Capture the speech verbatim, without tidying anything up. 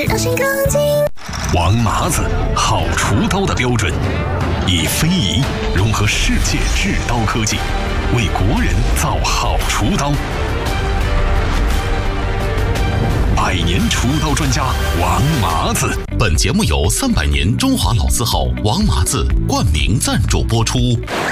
让心更近。 王麻子，好厨刀的标准，以非遗融合世界制刀科技，为国人造好厨刀。百年厨刀专家王麻子。 本节目由三百年中华老字号王麻子冠名赞助播出。